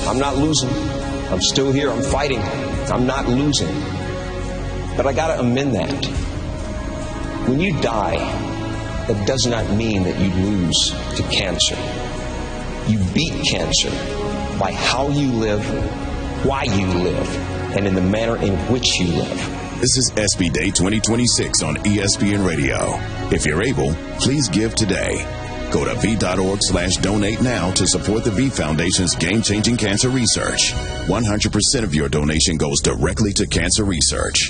I'm not losing. I'm still here. I'm fighting. I'm not losing. But I got to amend that. When you die, that does not mean that you lose to cancer. You beat cancer by how you live, why you live, and in the manner in which you live. This is SB Day 2026 on ESPN Radio. If you're able, please give today. Go to V.org/donate now to support the V Foundation's game-changing cancer research. 100% of your donation goes directly to cancer research.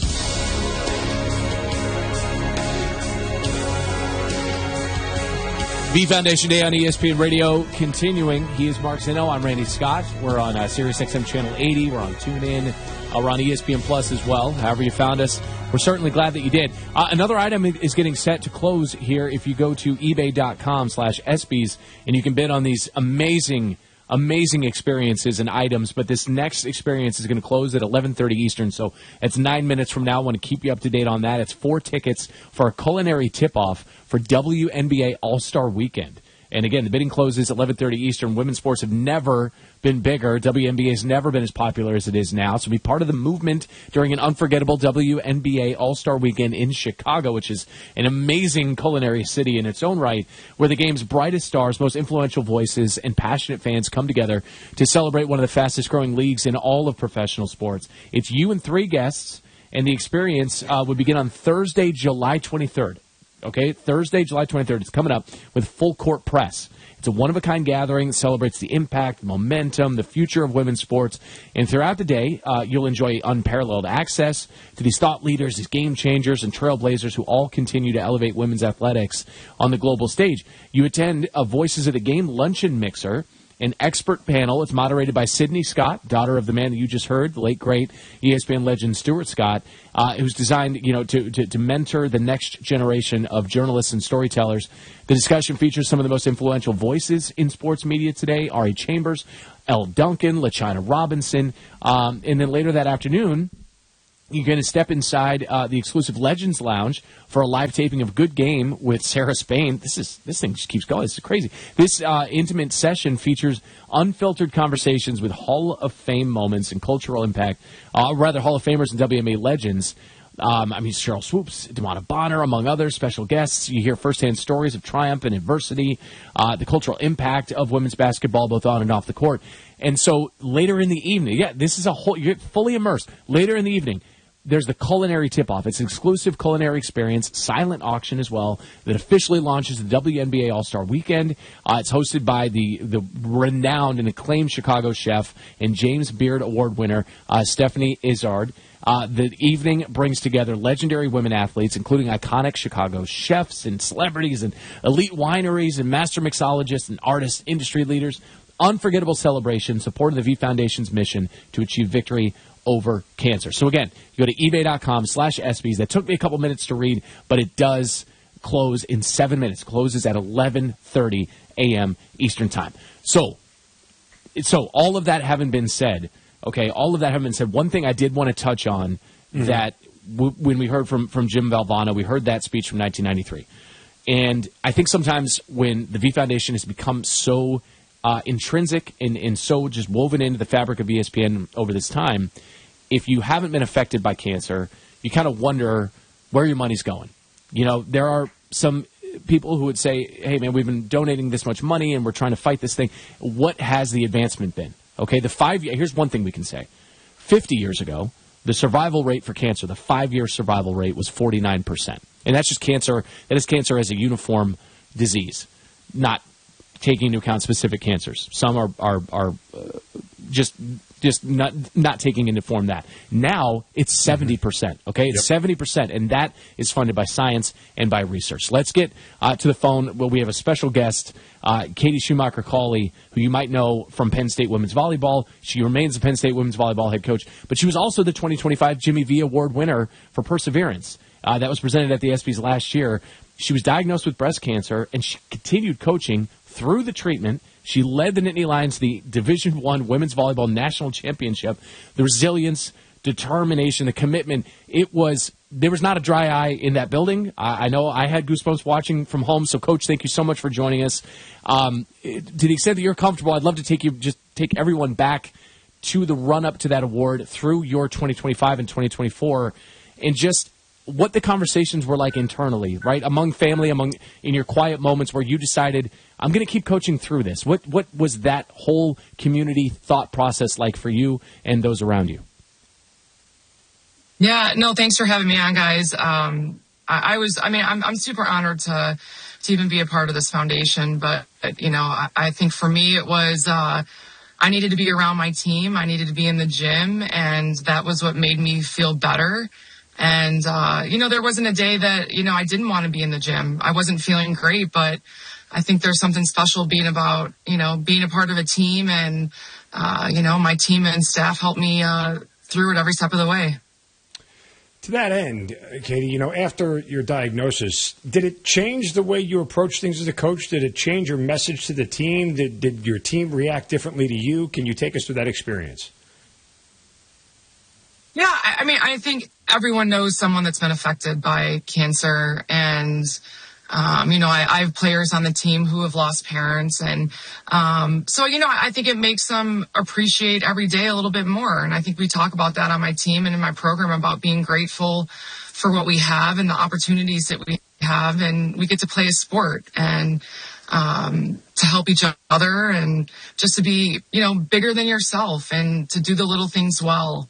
V Foundation Day on ESPN Radio continuing. He is Mark Zinno. I'm Randy Scott. We're on Sirius XM Channel 80. We're on TuneIn. We're on ESPN Plus as well. However you found us, we're certainly glad that you did. Another item is getting set to close here if you go to ebay.com/ESPYs, and you can bid on these amazing experiences and items. But this next experience is going to close at 11:30 Eastern, so it's 9 minutes from now. I want to keep you up to date on that. It's 4 tickets for a culinary tip-off for WNBA All-Star Weekend. And again, the bidding closes at 11:30 Eastern. Women's sports have never been bigger. WNBA has never been as popular as it is now. So be part of the movement during an unforgettable WNBA All-Star Weekend in Chicago, which is an amazing culinary city in its own right, where the game's brightest stars, most influential voices, and passionate fans come together to celebrate one of the fastest-growing leagues in all of professional sports. It's you and 3 guests, and the experience would begin on Thursday, July 23rd. Okay, Thursday, July 23rd. It's coming up with full court press. It's a one-of-a-kind gathering that celebrates the impact, the momentum, the future of women's sports. And throughout the day, you'll enjoy unparalleled access to these thought leaders, these game changers, and trailblazers who all continue to elevate women's athletics on the global stage. You attend a Voices of the Game luncheon mixer, an expert panel. It's moderated by Sydney Scott, daughter of the man that you just heard, the late, great ESPN legend Stuart Scott, who's designed, to mentor the next generation of journalists and storytellers. The discussion features some of the most influential voices in sports media today, Ari Chambers, Elle Duncan, LaChina Robinson, and then later that afternoon, you're going to step inside the exclusive Legends Lounge for a live taping of Good Game with Sarah Spain. This thing just keeps going. This is crazy. This intimate session features unfiltered conversations with Hall of Fame moments and cultural impact. Hall of Famers and WNBA legends. Cheryl Swoops, DeMonta Bonner, among others, special guests. You hear firsthand stories of triumph and adversity, the cultural impact of women's basketball, both on and off the court. And so later in the evening, this is you get fully immersed. Later in the evening, there's the culinary tip-off. It's an exclusive culinary experience, silent auction as well, that officially launches the WNBA All-Star Weekend. It's hosted by the renowned and acclaimed Chicago chef and James Beard Award winner, Stephanie Izzard. The evening brings together legendary women athletes, including iconic Chicago chefs and celebrities and elite wineries and master mixologists and artists, industry leaders. Unforgettable celebration supporting the V Foundation's mission to achieve victory over cancer. So again, you go to ebay.com/ESPYs. That took me a couple minutes to read, but it does close in 7 minutes. It closes at 11:30 a.m. Eastern Time. So all of that having been said, one thing I did want to touch on that when we heard from Jim Valvano, we heard that speech from 1993. And I think sometimes when the V Foundation has become so intrinsic and so just woven into the fabric of ESPN over this time, if you haven't been affected by cancer, you kind of wonder where your money's going. There are some people who would say, hey, man, we've been donating this much money and we're trying to fight this thing. What has the advancement been? Okay, here's one thing we can say. 50 years ago, the survival rate for cancer, the 5-year survival rate was 49%. And that's just cancer. That is cancer as a uniform disease, not taking into account specific cancers. Some are just not taking into form that. Now it's 70%. Okay, it's 70%, and that is funded by science and by research. Let's get to the phone. Well, we have a special guest, Katie Schumacher-Cawley, who you might know from Penn State women's volleyball. She remains the Penn State women's volleyball head coach, but she was also the 2025 Jimmy V Award winner for Perseverance. That was presented at the ESPYs last year. She was diagnosed with breast cancer, and she continued coaching through the treatment. She led the Nittany Lions to the Division I Women's Volleyball National Championship. The resilience, determination, the commitment, there was not a dry eye in that building. I know I had goosebumps watching from home, so Coach, thank you so much for joining us. To the extent that you're comfortable, I'd love to take everyone back to the run-up to that award through your 2025 and 2024, and just what the conversations were like internally, right? Among family, in your quiet moments where you decided, I'm going to keep coaching through this. What was that whole community thought process like for you and those around you? Yeah, no, thanks for having me on, guys. I'm super honored to even be a part of this foundation. But, I think for me, it was, I needed to be around my team. I needed to be in the gym, and that was what made me feel better. And, there wasn't a day that, I didn't want to be in the gym. I wasn't feeling great, but I think there's something special being a part of a team, and, my team and staff helped me through it every step of the way. To that end, Katie, after your diagnosis, did it change the way you approach things as a coach? Did it change your message to the team? Did your team react differently to you? Can you take us through that experience? Yeah, I think everyone knows someone that's been affected by cancer, and I have players on the team who have lost parents, and I think it makes them appreciate every day a little bit more. And I think we talk about that on my team and in my program about being grateful for what we have and the opportunities that we have, and we get to play a sport and to help each other, and just to be bigger than yourself and to do the little things well.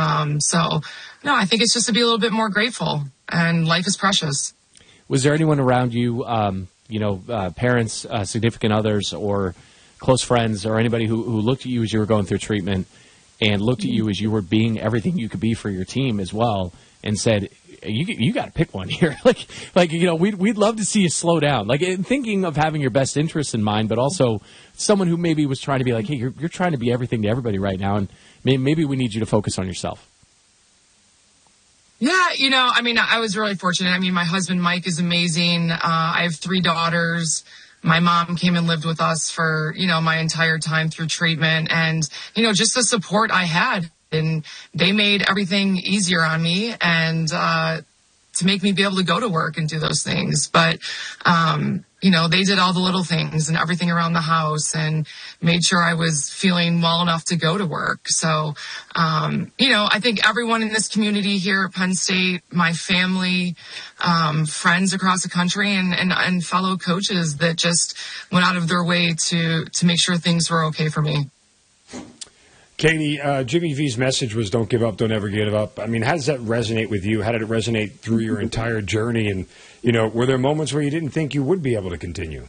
I think it's just to be a little bit more grateful, and life is precious. Was there anyone around you, parents, significant others, or close friends, or anybody who looked at you as you were going through treatment and looked at you as you were being everything you could be for your team as well, and said, you got to pick one here. We'd love to see you slow down. Thinking of having your best interests in mind, but also someone who maybe was trying to be like, hey, you're trying to be everything to everybody right now, and maybe we need you to focus on yourself. Yeah, I was really fortunate. My husband, Mike, is amazing. I have 3 daughters. My mom came and lived with us for, my entire time through treatment, and, just the support I had. And they made everything easier on me, and to make me be able to go to work and do those things. But, they did all the little things and everything around the house, and made sure I was feeling well enough to go to work. So, I think everyone in this community here at Penn State, my family, friends across the country, and fellow coaches that just went out of their way to make sure things were okay for me. Katie, Jimmy V's message was don't give up, don't ever give up. How does that resonate with you? How did it resonate through your entire journey? And, were there moments where you didn't think you would be able to continue?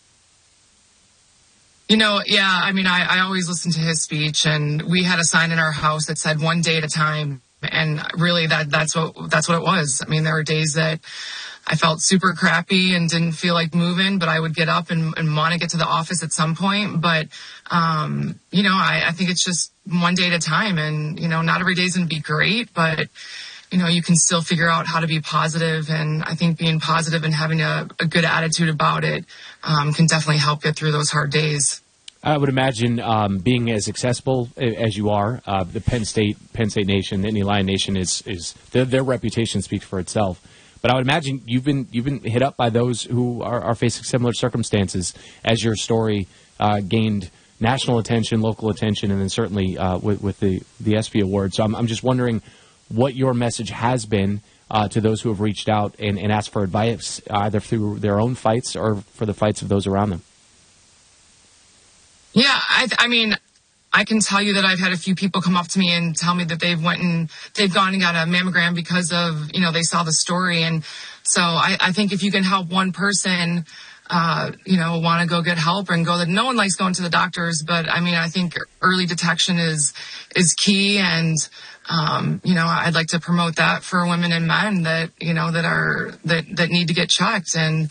I always listened to his speech, and we had a sign in our house that said one day at a time. And really that's what it was. There were days that I felt super crappy and didn't feel like moving, but I would get up and want to get to the office at some point. But, I think it's just one day at a time, and, not every day is going to be great, but, you can still figure out how to be positive. And I think being positive and having a good attitude about it, can definitely help get through those hard days. I would imagine being as accessible as you are, the Penn State Nation, the Nittany Lion Nation is their reputation speaks for itself. But I would imagine you've been hit up by those who are facing similar circumstances as your story gained national attention, local attention, and then certainly with the ESPY Award. So I'm just wondering what your message has been to those who have reached out and asked for advice, either through their own fights or for the fights of those around them. Yeah, I can tell you that I've had a few people come up to me and tell me that they've gone and got a mammogram because of, they saw the story. And so I think if you can help one person, want to go get help and go, that no one likes going to the doctors, but I think early detection is key. And, I'd like to promote that for women and men that need to get checked. And,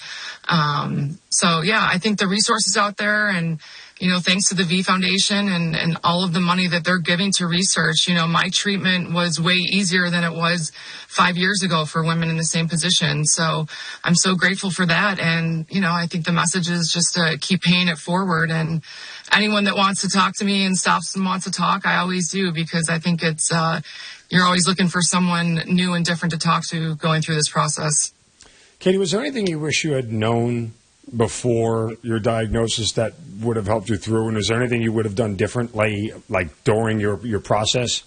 I think the resources out there, and, thanks to the V Foundation and all of the money that they're giving to research, my treatment was way easier than it was 5 years ago for women in the same position. So I'm so grateful for that. And, I think the message is just to keep paying it forward. And anyone that wants to talk to me and stops and wants to talk, I always do, because I think it's, you're always looking for someone new and different to talk to going through this process. Katie, was there anything you wish you had known before your diagnosis that would have helped you through? And is there anything you would have done differently, like during your process?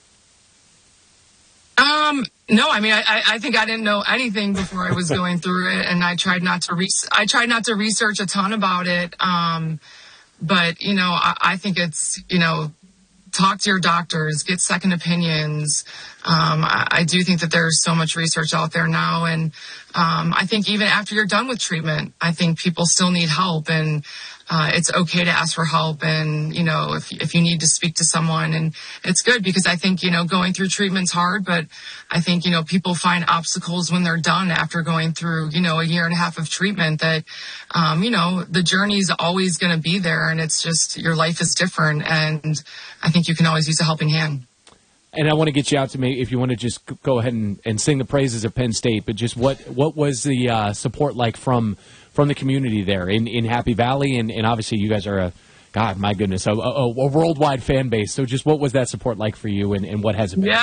No, I mean, I think I didn't know anything before I was going through it, and I tried not to research a ton about it. But, you know, I think it's, you know, talk to your doctors, get second opinions. I do think that there's so much research out there now. And I think even after you're done with treatment, I think people still need help. And it's okay to ask for help. And, you know, if you need to speak to someone, and it's good because I think, you know, going through treatment's hard, but I think, you know, people find obstacles when they're done after going through, you know, a year and a half of treatment that, you know, the journey's always going to be there, and it's just your life is different. And I think you can always use a helping hand. And I want to get you out to me if you want to just go ahead and sing the praises of Penn State, but just what was the support like from the community there in Happy Valley? And obviously you guys are a worldwide fan base. So just what was that support like for you, and what has it been?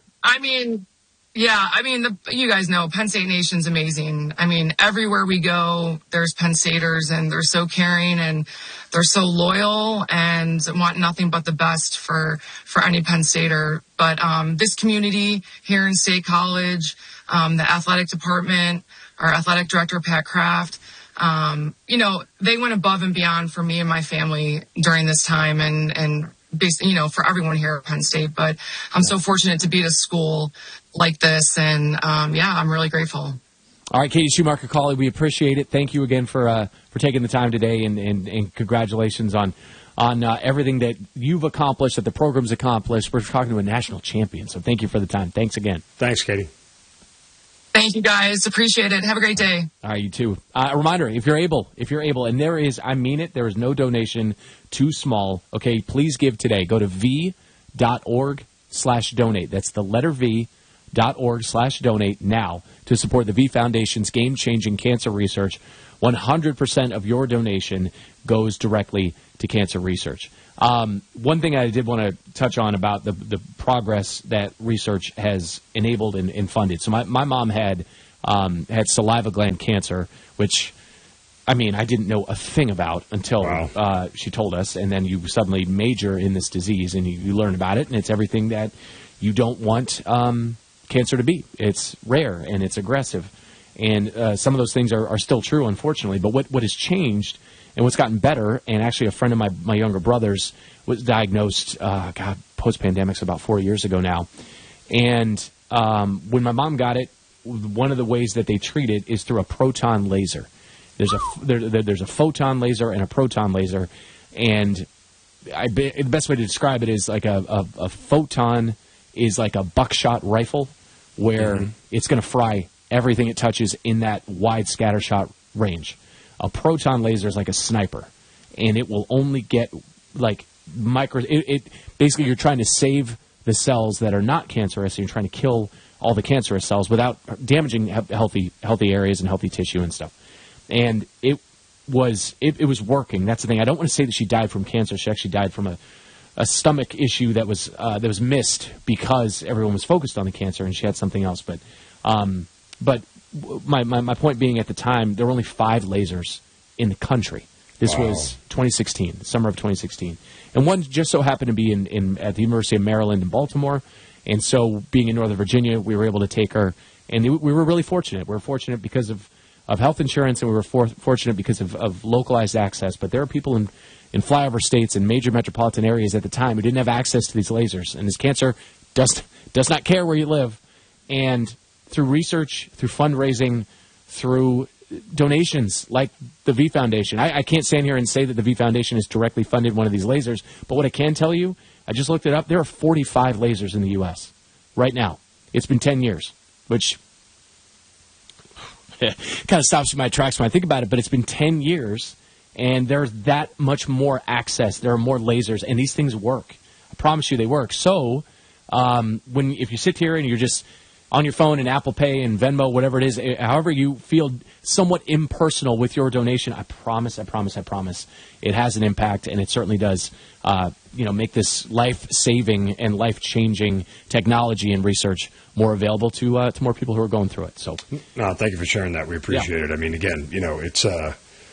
You guys know Penn State Nation's amazing. I mean, everywhere we go, there's Penn Staters, and they're so caring, and they're so loyal, and want nothing but the best for any Penn Stater. But this community here in State College, the athletic department, our athletic director, Pat Kraft, you know, they went above and beyond for me and my family during this time, and basically, you know, for everyone here at Penn State. But I'm so fortunate to be at a school like this, and I'm really grateful. All right, Katie Schumacher-Cawley, we appreciate it. Thank you again for taking the time today, and congratulations on everything that you've accomplished, that the program's accomplished. We're talking to a national champion, so thank you for the time. Thanks again. Thanks, Katie. Thank you, guys. Appreciate it. Have a great day. All right, you too. A reminder, if you're able, and there is, I mean it, there is no donation too small. Okay, please give today. Go to v.org/donate. That's the letter v.org/donate now to support the V Foundation's game-changing cancer research. 100% of your donation goes directly to cancer research. One thing I did want to touch on about the progress that research has enabled and funded. So my mom had saliva gland cancer, which, I mean, I didn't know a thing about until she told us. And then you suddenly major in this disease, and you learn about it, and it's everything that you don't want cancer to be. It's rare, and it's aggressive. And some of those things are still true, unfortunately. But what has changed and what's gotten better, and actually a friend of my younger brother's was diagnosed, post-pandemic, so about 4 years ago now. And when my mom got it, one of the ways that they treat it is through a proton laser. There's a photon laser and a proton laser. And the best way to describe it is like a photon is like a buckshot rifle where it's going to fry everything it touches in that wide scattershot range. A proton laser is like a sniper, and it will only get like basically you're trying to save the cells that are not cancerous, and you're trying to kill all the cancerous cells without damaging healthy areas and healthy tissue and stuff. And it was working. That's the thing. I don't want to say that she died from cancer. She actually died from a stomach issue that was missed because everyone was focused on the cancer, and she had something else. But my point being, at the time, there were only 5 lasers in the country. This was 2016, summer of 2016. And one just so happened to be at the University of Maryland in Baltimore. And so being in Northern Virginia, we were able to take her. And we were really fortunate. We were fortunate because of health insurance, and we were fortunate because of localized access. But there are people in flyover states and major metropolitan areas at the time who didn't have access to these lasers. And this cancer does not care where you live. And through research, through fundraising, through donations like the V Foundation. I can't stand here and say that the V Foundation has directly funded one of these lasers, but what I can tell you, I just looked it up, there are 45 lasers in the U.S. right now. It's been 10 years, which kind of stops me in my tracks when I think about it, but it's been 10 years, and there's that much more access. There are more lasers, and these things work. I promise you they work. So if you sit here and you're just on your phone and Apple Pay and Venmo, whatever it is, however you feel somewhat impersonal with your donation, I promise, it has an impact, and it certainly does, make this life-saving and life-changing technology and research more available to more people who are going through it. So, no, thank you for sharing that. We appreciate it. I mean, again, it's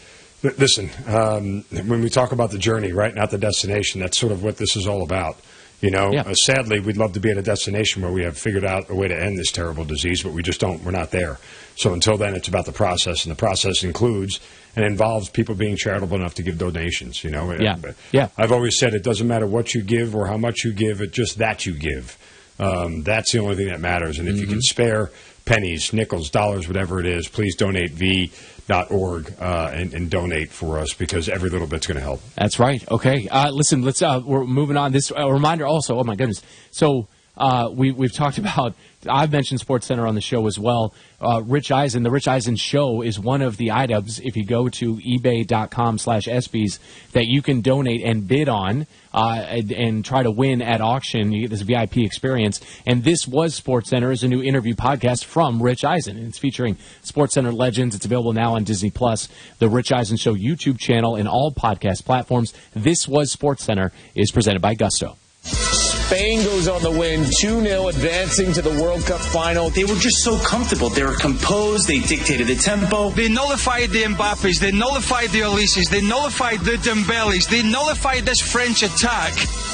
Listen, when we talk about the journey, right, not the destination, that's sort of what this is all about. You know, sadly, we'd love to be at a destination where we have figured out a way to end this terrible disease, but we just don't. We're not there. So until then, it's about the process, and the process includes and involves people being charitable enough to give donations. You know, I've always said it doesn't matter what you give or how much you give; it's just that you give. That's the only thing that matters. And if you can spare pennies, nickels, dollars, whatever it is, please donate v.org and donate for us, because every little bit's going to help. That's right. Okay. Listen, we're moving on. This reminder also, oh my goodness. So we've talked about, I've mentioned SportsCenter on the show as well. Rich Eisen, the Rich Eisen Show is one of the items, if you go to ebay.com/ESPYs, that you can donate and bid on and try to win at auction. You get this VIP experience. And This Was SportsCenter is a new interview podcast from Rich Eisen. And it's featuring SportsCenter legends. It's available now on Disney+, the Rich Eisen Show YouTube channel, and all podcast platforms. This Was SportsCenter is presented by Gusto. Spain goes on the win, 2-0, advancing to the World Cup final. They were just so comfortable. They were composed. They dictated the tempo. They nullified the Mbappes. They nullified the Elises. They nullified the Dembeles. They nullified this French attack.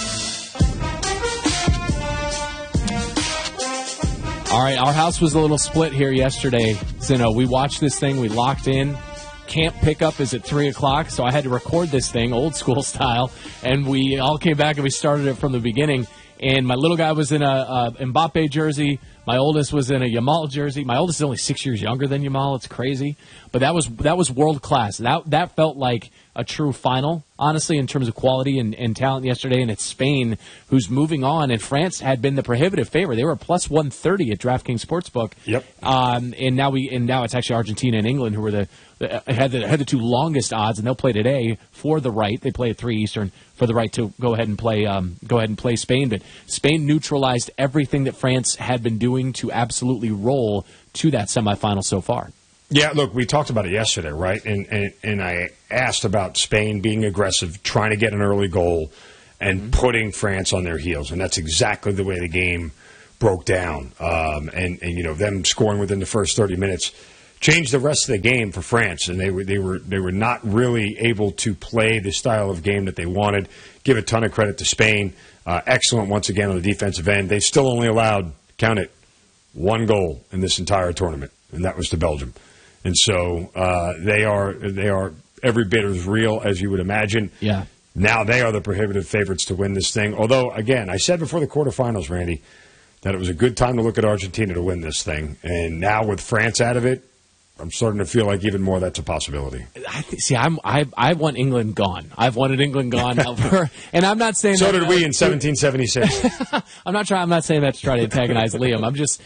All right, our house was a little split here yesterday. So, we watched this thing. We locked in. Camp pickup is at 3 o'clock, so I had to record this thing, old school style, and we all came back and we started it from the beginning. And my little guy was in a Mbappe jersey. My oldest was in a Yamal jersey. My oldest is only 6 years younger than Yamal. It's crazy. But that was world class. That felt like a true final, honestly, in terms of quality and talent yesterday. And it's Spain who's moving on. And France had been the prohibitive favorite. They were plus 130 at DraftKings Sportsbook. Yep. And now it's actually Argentina and England who were had the two longest odds, and they'll play today for the right. They play at 3 Eastern for the right to go ahead and play Spain. But Spain neutralized everything that France had been doing to absolutely roll to that semifinal so far. Yeah, look, we talked about it yesterday, right? And I asked about Spain being aggressive, trying to get an early goal, and putting France on their heels. And that's exactly the way the game broke down. And them scoring within the first 30 minutes changed the rest of the game for France. And they were not really able to play the style of game that they wanted. Give a ton of credit to Spain. Excellent once again on the defensive end. They still only allowed, count it, 1 goal in this entire tournament, and that was to Belgium. And so they are every bit as real as you would imagine. Yeah. Now they are the prohibitive favorites to win this thing. Although, again, I said before the quarterfinals, Randy, that it was a good time to look at Argentina to win this thing. And now with France out of it, I'm starting to feel like even more that's a possibility. I want England gone. I've wanted England gone, and I'm not saying so did we in 1776. I'm not saying that to try to antagonize Liam. I'm just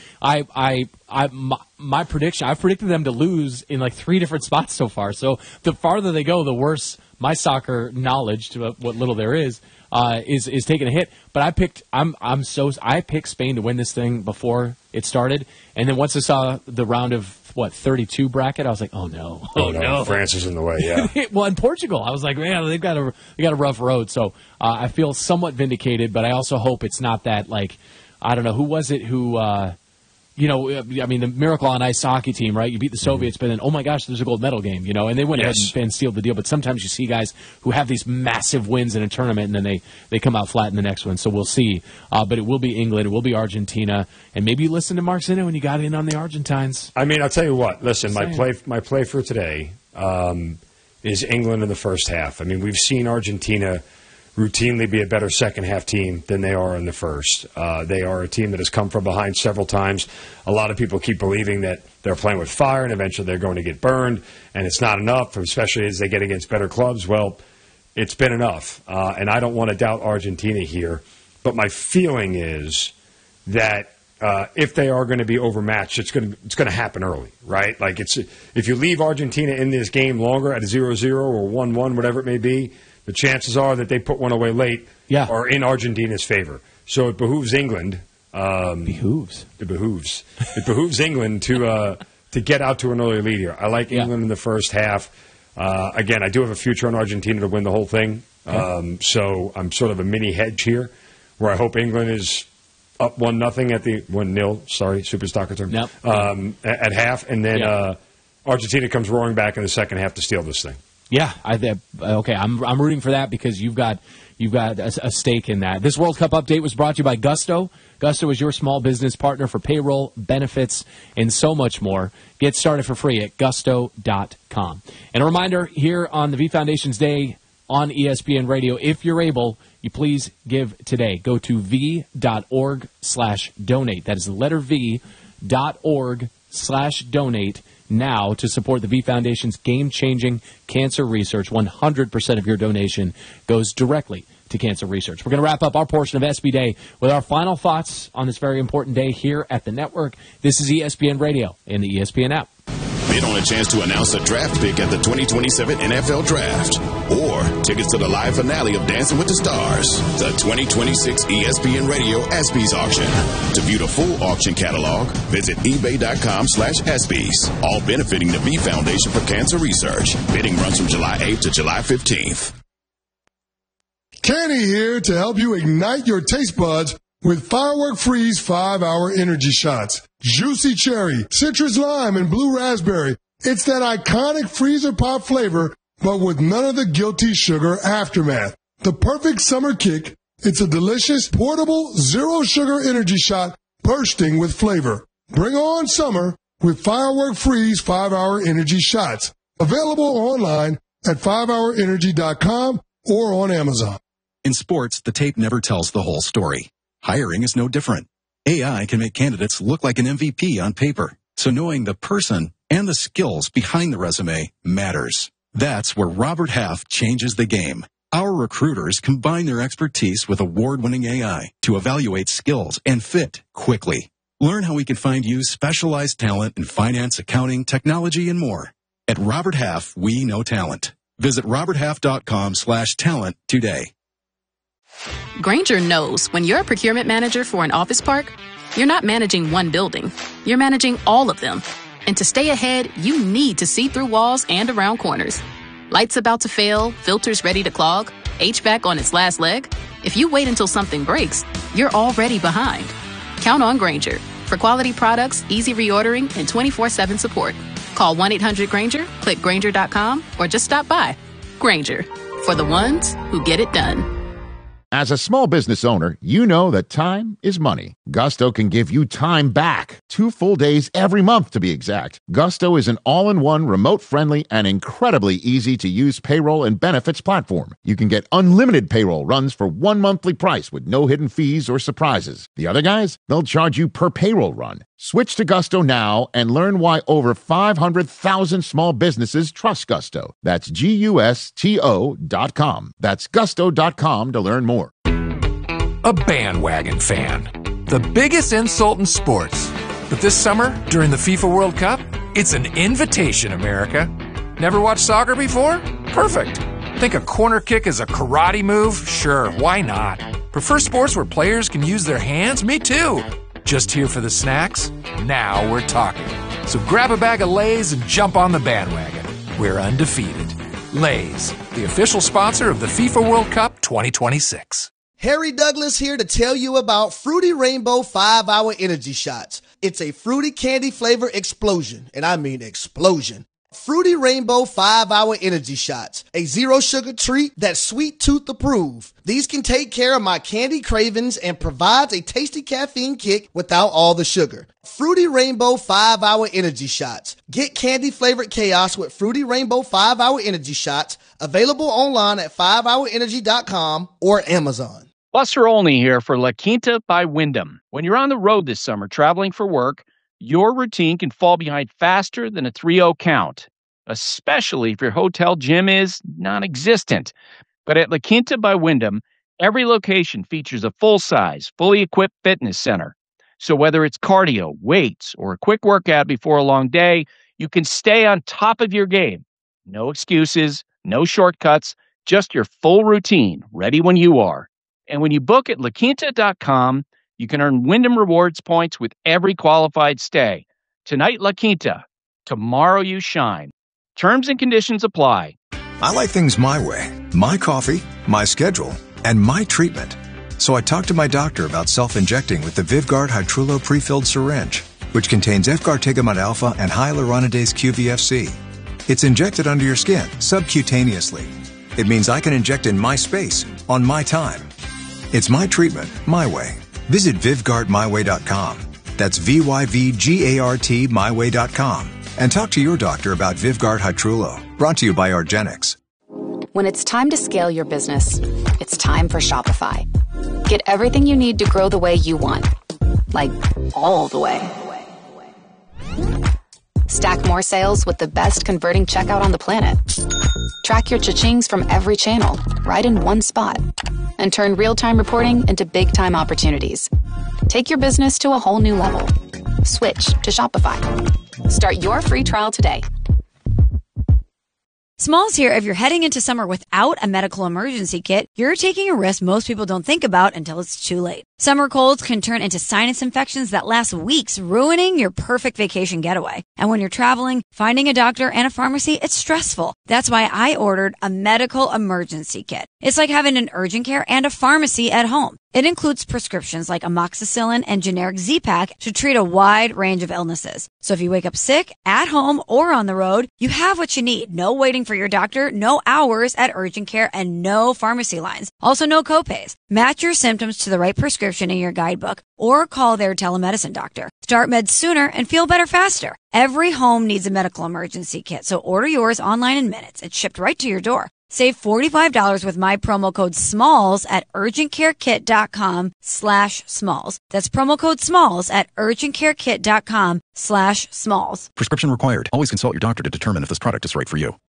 my prediction. I've predicted them to lose in like 3 different spots so far. So the farther they go, the worse my soccer knowledge, to what little there is taking a hit. But I picked Spain to win this thing before it started, and then once I saw the round of 32 bracket, I was like, oh no, France is in the way. Yeah. Well, in Portugal, I was like, man, they got a rough road. So I feel somewhat vindicated, but I also hope it's not that, like, I don't know, who was it who. The Miracle on Ice hockey team, right? You beat the Soviets, but then, oh my gosh, there's a gold medal game, and they went ahead and sealed the deal. But sometimes you see guys who have these massive wins in a tournament, and then they come out flat in the next one. So we'll see. But it will be England, it will be Argentina, and maybe you listen to Mark Zinno when you got in on the Argentines. I mean, I'll tell you what. Listen, my play for today is England in the first half. I mean, we've seen Argentina routinely be a better second-half team than they are in the first. They are a team that has come from behind several times. A lot of people keep believing that they're playing with fire and eventually they're going to get burned, and it's not enough, especially as they get against better clubs. Well, it's been enough, and I don't want to doubt Argentina here, but my feeling is that if they are going to be overmatched, it's going to happen early, right? Like, if you leave Argentina in this game longer at a 0-0 or 1-1, whatever it may be, the chances are that they put one away late are in Argentina's favor. So it behooves England. It behooves England to get out to an early lead here. I like England in the first half. Again, I do have a future on Argentina to win the whole thing. So I'm sort of a mini hedge here, where I hope England is up 1-0 at the 1-0. Sorry, super soccer term. At half, and then Argentina comes roaring back in the second half to steal this thing. Yeah, okay. I'm rooting for that because you've got a stake in that. This World Cup update was brought to you by Gusto. Gusto is your small business partner for payroll, benefits, and so much more. Get started for free at gusto.com. And a reminder here on the V Foundation's Day on ESPN Radio, if you're able, you please give today. Go to v.org/donate. That is the letter v.org/donate now to support the V Foundation's game-changing cancer research. 100% of your donation goes directly to cancer research. We're going to wrap up our portion of SB Day with our final thoughts on this very important day here at the network. This is ESPN Radio and the ESPN app. Bid on a chance to announce a draft pick at the 2027 NFL Draft, or tickets to the live finale of Dancing with the Stars, the 2026 ESPN Radio ESPYs auction. To view the full auction catalog, visit ebay.com/ESPYs, all benefiting the V Foundation for Cancer Research. Bidding runs from July 8th to July 15th. Kenny here to help you ignite your taste buds with Firework Freeze 5-Hour Energy Shots. Juicy cherry, citrus lime, and blue raspberry. It's that iconic freezer pop flavor, but with none of the guilty sugar aftermath. The perfect summer kick. It's a delicious, portable, zero-sugar energy shot bursting with flavor. Bring on summer with Firework Freeze 5-Hour Energy Shots. Available online at 5hourenergy.com or on Amazon. In sports, the tape never tells the whole story. Hiring is no different. AI can make candidates look like an MVP on paper, so knowing the person and the skills behind the resume matters. That's where Robert Half changes the game. Our recruiters combine their expertise with award-winning AI to evaluate skills and fit quickly. Learn how we can find you specialized talent in finance, accounting, technology, and more. At Robert Half, we know talent. Visit roberthalf.com/talent today. Grainger knows when you're a procurement manager for an office park, you're not managing one building. You're managing all of them. And to stay ahead, you need to see through walls and around corners. Lights about to fail, filters ready to clog, HVAC on its last leg. If you wait until something breaks, you're already behind. Count on Grainger for quality products, easy reordering, and 24/7 support. Call 1-800-GRAINGER, click Grainger.com, or just stop by. Grainger, for the ones who get it done. As a small business owner, you know that time is money. Gusto can give you time back. 2 full days every month, to be exact. Gusto is an all-in-one, remote-friendly, and incredibly easy-to-use payroll and benefits platform. You can get unlimited payroll runs for 1 monthly price with no hidden fees or surprises. The other guys, they'll charge you per payroll run. Switch to Gusto now and learn why over 500,000 small businesses trust Gusto. That's GUSTO.com. That's gusto.com to learn more. A bandwagon fan. The biggest insult in sports. But this summer, during the FIFA World Cup, it's an invitation, America. Never watched soccer before? Perfect. Think a corner kick is a karate move? Sure, why not? Prefer sports where players can use their hands? Me too. Just here for the snacks? Now we're talking. So grab a bag of Lay's and jump on the bandwagon. We're undefeated. Lay's, the official sponsor of the FIFA World Cup 2026. Harry Douglas here to tell you about Fruity Rainbow 5-Hour Energy Shots. It's a fruity candy flavor explosion, and I mean explosion. Fruity Rainbow 5-Hour Energy Shots, a zero-sugar treat that's sweet tooth approved. These can take care of my candy cravings and provides a tasty caffeine kick without all the sugar. Fruity Rainbow 5-Hour Energy Shots. Get candy-flavored chaos with Fruity Rainbow 5-Hour Energy Shots, available online at 5hourenergy.com or Amazon. Buster Olney here for La Quinta by Wyndham. When you're on the road this summer traveling for work, your routine can fall behind faster than a 3-0 count, especially if your hotel gym is non-existent. But at La Quinta by Wyndham, every location features a full-size, fully equipped fitness center. So whether it's cardio, weights, or a quick workout before a long day, you can stay on top of your game. No excuses, no shortcuts, just your full routine, ready when you are. And when you book at LaQuinta.com, you can earn Wyndham Rewards points with every qualified stay. Tonight, La Quinta. Tomorrow, you shine. Terms and conditions apply. I like things my way. My coffee, my schedule, and my treatment. So I talked to my doctor about self-injecting with the Vyvgart Hytrulo pre-filled syringe, which contains Efgartigimod alpha and hyaluronidase QVFC. It's injected under your skin, subcutaneously. It means I can inject in my space, on my time. It's my treatment, my way. Visit VivGuardMyWay.com. That's VYVGART MyWay.com. And talk to your doctor about Vivguard Hytrulo. Brought to you by argenx. When it's time to scale your business, it's time for Shopify. Get everything you need to grow the way you want. Like, all the way. Stack more sales with the best converting checkout on the planet. Track your cha-chings from every channel, right in one spot. And turn real-time reporting into big-time opportunities. Take your business to a whole new level. Switch to Shopify. Start your free trial today. Smalls here. If you're heading into summer without a medical emergency kit, you're taking a risk most people don't think about until it's too late. Summer colds can turn into sinus infections that last weeks, ruining your perfect vacation getaway. And when you're traveling, finding a doctor and a pharmacy, it's stressful. That's why I ordered a medical emergency kit. It's like having an urgent care and a pharmacy at home. It includes prescriptions like amoxicillin and generic Z-Pak to treat a wide range of illnesses. So if you wake up sick, at home, or on the road, you have what you need. No waiting for your doctor, no hours at urgent care, and no pharmacy lines. Also, no copays. Match your symptoms to the right prescription in your guidebook or call their telemedicine doctor. Start meds sooner and feel better faster. Every home needs a medical emergency kit, so order yours online in minutes. It's shipped right to your door. Save $45 with my promo code SMALLS at urgentcarekit.com/smalls. That's promo code SMALLS at urgentcarekit.com/smalls. Prescription required. Always consult your doctor to determine if this product is right for you.